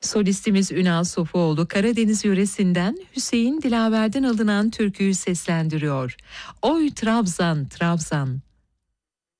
Solistimiz Ünal Sofuoğlu Karadeniz yöresinden Hüseyin Dilaver'den alınan türküyü seslendiriyor. Oy Trabzan, Trabzan.